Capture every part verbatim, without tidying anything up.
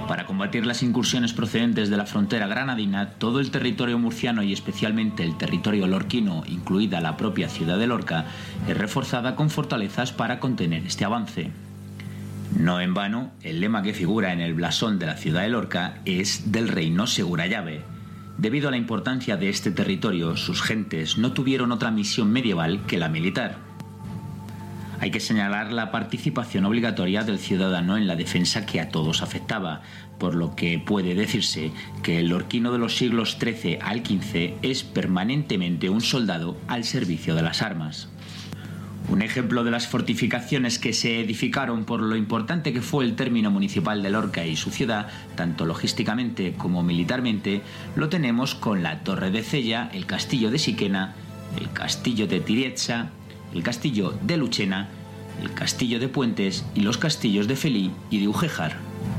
Para combatir las incursiones procedentes de la frontera granadina, todo el territorio murciano y especialmente el territorio lorquino, incluida la propia ciudad de Lorca, es reforzada con fortalezas para contener este avance. No en vano, el lema que figura en el blasón de la ciudad de Lorca es del reino segura llave. Debido a la importancia de este territorio, sus gentes no tuvieron otra misión medieval que la militar. Hay que señalar la participación obligatoria del ciudadano en la defensa que a todos afectaba, por lo que puede decirse que el lorquino de los siglos trece al quince es permanentemente un soldado al servicio de las armas. Un ejemplo de las fortificaciones que se edificaron por lo importante que fue el término municipal de Lorca y su ciudad, tanto logísticamente como militarmente, lo tenemos con la Torre de Cella, el Castillo de Siquena, el Castillo de Tirietza, el Castillo de Luchena, el Castillo de Puentes y los castillos de Felí y de Ujéjar.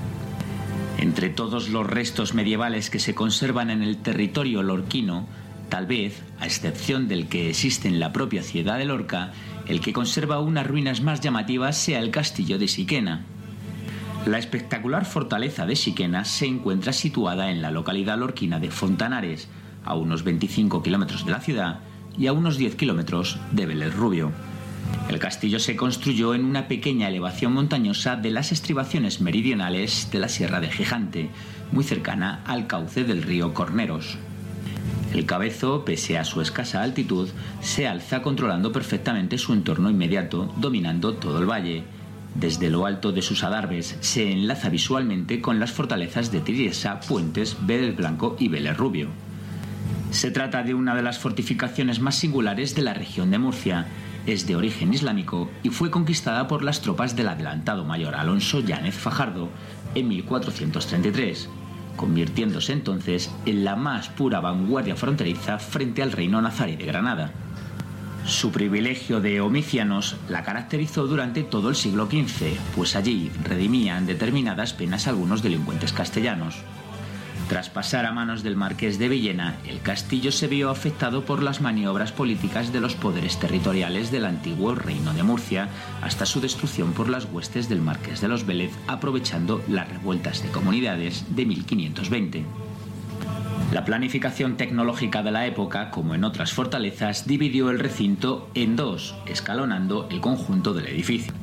Entre todos los restos medievales que se conservan en el territorio lorquino, tal vez, a excepción del que existe en la propia ciudad de Lorca, el que conserva unas ruinas más llamativas sea el Castillo de Siquena. La espectacular fortaleza de Siquena se encuentra situada en la localidad lorquina de Fontanares, a unos veinticinco kilómetros de la ciudad, y a unos diez kilómetros de Vélez Rubio. El castillo se construyó en una pequeña elevación montañosa de las estribaciones meridionales de la Sierra de Gijante, muy cercana al cauce del río Corneros. El Cabezo, pese a su escasa altitud, se alza controlando perfectamente su entorno inmediato, dominando todo el valle. Desde lo alto de sus adarves se enlaza visualmente con las fortalezas de Tiriesa, Puentes, Vélez Blanco y Vélez Rubio. Se trata de una de las fortificaciones más singulares de la región de Murcia. Es de origen islámico y fue conquistada por las tropas del adelantado mayor Alonso Yáñez Fajardo en mil cuatrocientos treinta y tres, convirtiéndose entonces en la más pura vanguardia fronteriza frente al reino nazarí de Granada. Su privilegio de homicianos la caracterizó durante todo el siglo quince, pues allí redimían determinadas penas algunos delincuentes castellanos. Tras pasar a manos del marqués de Villena, el castillo se vio afectado por las maniobras políticas de los poderes territoriales del antiguo reino de Murcia, hasta su destrucción por las huestes del marqués de los Vélez, aprovechando las revueltas de comunidades de mil quinientos veinte. La planificación tecnológica de la época, como en otras fortalezas, dividió el recinto en dos, escalonando el conjunto del edificio.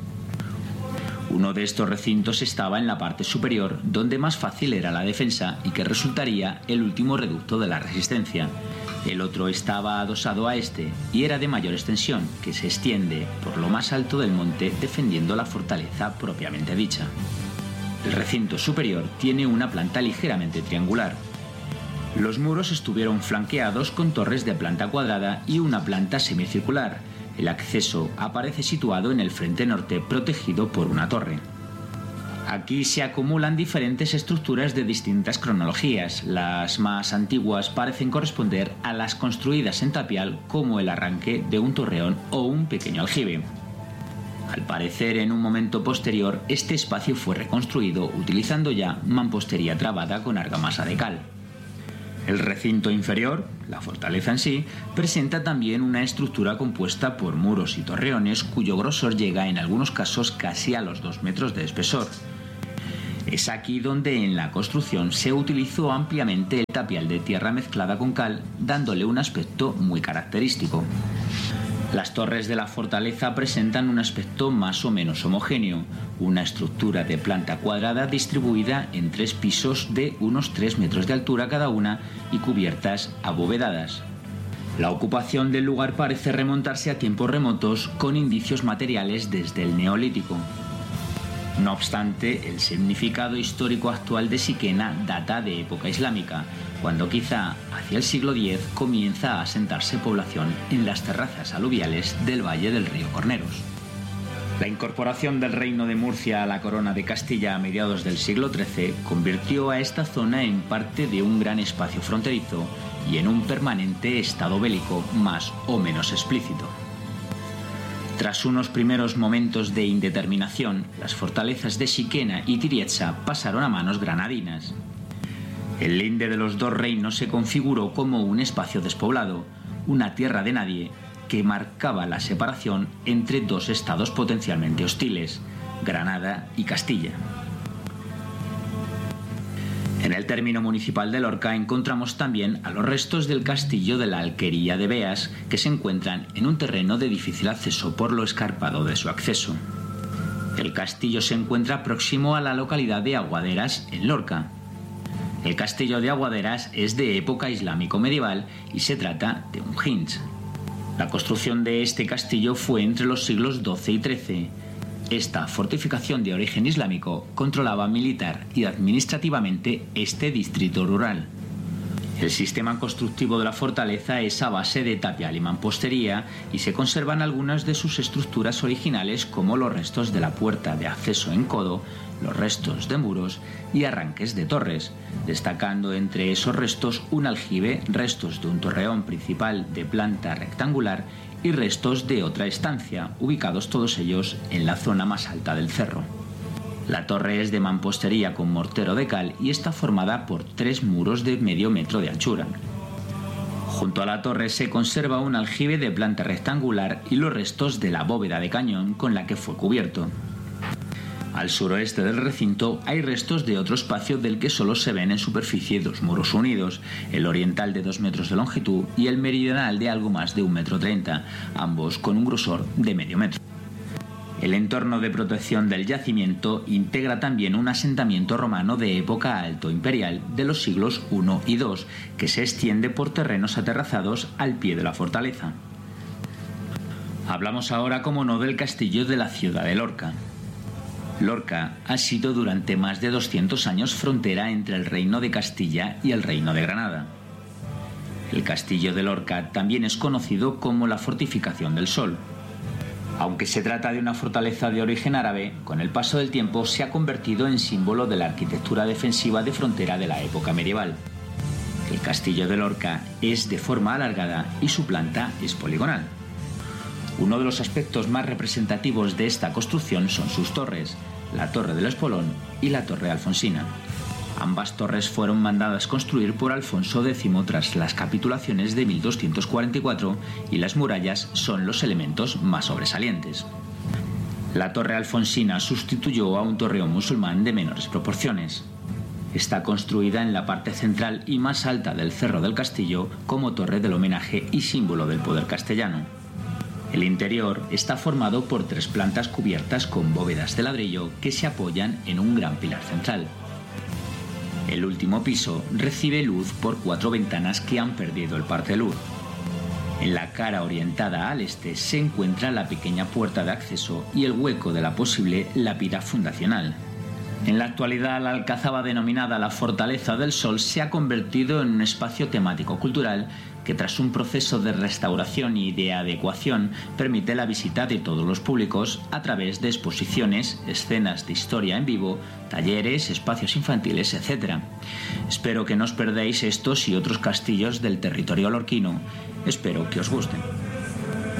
Uno de estos recintos estaba en la parte superior, donde más fácil era la defensa y que resultaría el último reducto de la resistencia. El otro estaba adosado a este y era de mayor extensión, que se extiende por lo más alto del monte defendiendo la fortaleza propiamente dicha. El recinto superior tiene una planta ligeramente triangular. Los muros estuvieron flanqueados con torres de planta cuadrada y una planta semicircular. El acceso aparece situado en el frente norte, protegido por una torre. Aquí se acumulan diferentes estructuras de distintas cronologías. Las más antiguas parecen corresponder a las construidas en tapial, como el arranque de un torreón o un pequeño aljibe. Al parecer, en un momento posterior, este espacio fue reconstruido utilizando ya mampostería trabada con argamasa de cal. El recinto inferior, la fortaleza en sí, presenta también una estructura compuesta por muros y torreones cuyo grosor llega en algunos casos casi a los dos metros de espesor. Es aquí donde en la construcción se utilizó ampliamente el tapial de tierra mezclada con cal, dándole un aspecto muy característico. Las torres de la fortaleza presentan un aspecto más o menos homogéneo, una estructura de planta cuadrada distribuida en tres pisos de unos tres metros de altura cada una y cubiertas abovedadas. La ocupación del lugar parece remontarse a tiempos remotos con indicios materiales desde el Neolítico. No obstante, el significado histórico actual de Siquena data de época islámica, cuando quizá hacia el siglo diez comienza a asentarse población en las terrazas aluviales del valle del río Corneros. La incorporación del reino de Murcia a la corona de Castilla a mediados del siglo trece convirtió a esta zona en parte de un gran espacio fronterizo y en un permanente estado bélico más o menos explícito. Tras unos primeros momentos de indeterminación, las fortalezas de Siquena y Tirietza pasaron a manos granadinas. El linde de los dos reinos se configuró como un espacio despoblado, una tierra de nadie, que marcaba la separación entre dos estados potencialmente hostiles, Granada y Castilla. En el término municipal de Lorca encontramos también a los restos del castillo de la Alquería de Beas, que se encuentran en un terreno de difícil acceso por lo escarpado de su acceso. El castillo se encuentra próximo a la localidad de Aguaderas, en Lorca. El castillo de Aguaderas es de época islámico medieval y se trata de un hinch. La construcción de este castillo fue entre los siglos doce y trece. Esta fortificación de origen islámico controlaba militar y administrativamente este distrito rural. El sistema constructivo de la fortaleza es a base de tapial y mampostería y se conservan algunas de sus estructuras originales, como los restos de la puerta de acceso en codo, los restos de muros y arranques de torres, destacando entre esos restos un aljibe, restos de un torreón principal de planta rectangular y restos de otra estancia, ubicados todos ellos en la zona más alta del cerro. La torre es de mampostería con mortero de cal y está formada por tres muros de medio metro de anchura. Junto a la torre se conserva un aljibe de planta rectangular y los restos de la bóveda de cañón con la que fue cubierto. Al suroeste del recinto hay restos de otro espacio del que solo se ven en superficie dos muros unidos, el oriental de dos metros de longitud y el meridional de algo más de un metro treinta, ambos con un grosor de medio metro. El entorno de protección del yacimiento integra también un asentamiento romano de época alto imperial de los siglos primero y segundo, que se extiende por terrenos aterrazados al pie de la fortaleza. Hablamos ahora, como no, del castillo de la ciudad de Lorca. Lorca ha sido durante más de doscientos años frontera entre el Reino de Castilla y el Reino de Granada. El castillo de Lorca también es conocido como la Fortificación del Sol. Aunque se trata de una fortaleza de origen árabe, con el paso del tiempo se ha convertido en símbolo de la arquitectura defensiva de frontera de la época medieval. El castillo de Lorca es de forma alargada y su planta es poligonal. Uno de los aspectos más representativos de esta construcción son sus torres, la Torre del Espolón y la Torre Alfonsina. Ambas torres fueron mandadas construir por Alfonso X tras las capitulaciones de mil doscientos cuarenta y cuatro y las murallas son los elementos más sobresalientes. La Torre Alfonsina sustituyó a un torreón musulmán de menores proporciones. Está construida en la parte central y más alta del cerro del castillo como torre del homenaje y símbolo del poder castellano. El interior está formado por tres plantas cubiertas con bóvedas de ladrillo que se apoyan en un gran pilar central. El último piso recibe luz por cuatro ventanas que han perdido el parte luz. En la cara orientada al este se encuentra la pequeña puerta de acceso y el hueco de la posible lápida fundacional. En la actualidad, la alcazaba denominada la Fortaleza del Sol se ha convertido en un espacio temático cultural que, tras un proceso de restauración y de adecuación, permite la visita de todos los públicos a través de exposiciones, escenas de historia en vivo, talleres, espacios infantiles, etcétera. Espero que no os perdáis estos y otros castillos del territorio lorquino. Espero que os gusten.